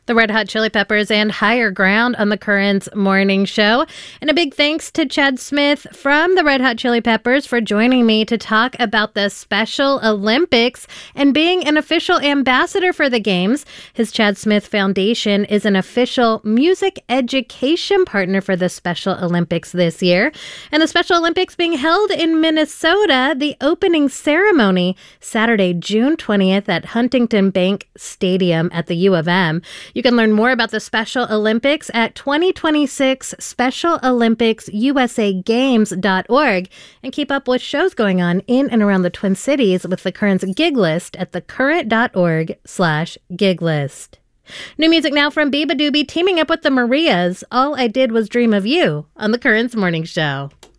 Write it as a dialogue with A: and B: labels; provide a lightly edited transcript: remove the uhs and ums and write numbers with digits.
A: The Red Hot Chili Peppers and Higher Ground on the Currents Morning Show. And a big thanks to Chad Smith from the Red Hot Chili Peppers for joining me to talk about the Special Olympics and being an official ambassador for the Games. His Chad Smith Foundation is an official music education partner for the Special Olympics this year. And the Special Olympics being held in Minnesota, the opening ceremony Saturday, June 20th at Huntington Bank Stadium at the U of M. You can learn more about the Special Olympics at 2026 SpecialOlympicsUSAGames.org and keep up with shows going on in and around the Twin Cities with the Currents gig list at thecurrent.org/gig list. New music now from Biba Doobie teaming up with the Marias. All I Did Was Dream of You on the Currents Morning Show.